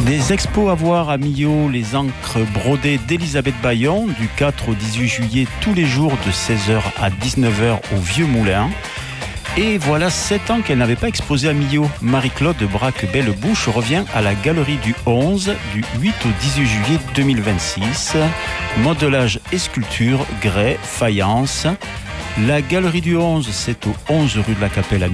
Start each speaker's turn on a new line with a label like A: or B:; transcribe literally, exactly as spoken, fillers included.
A: Les expos à voir à Millau, les encres brodées d'Elisabeth Bayon, du quatre au dix-huit juillet, tous les jours de seize heures à dix-neuf heures au Vieux Moulin. Et voilà sept ans qu'elle n'avait pas exposé à Millau. Marie-Claude Braque-Bellebouche revient à la Galerie du onze du huit au dix-huit juillet deux mille vingt-six. Modelage et sculpture, grès, faïence. La Galerie du onze, c'est au onze rue de la Capelle à